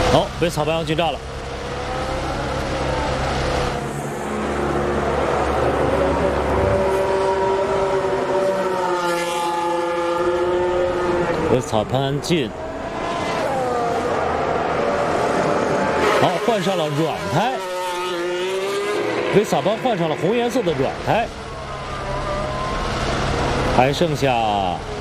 好，被草盘羊进站了。被草盘进。好，换上了软胎。被草盘换上了红颜色的软胎。还剩下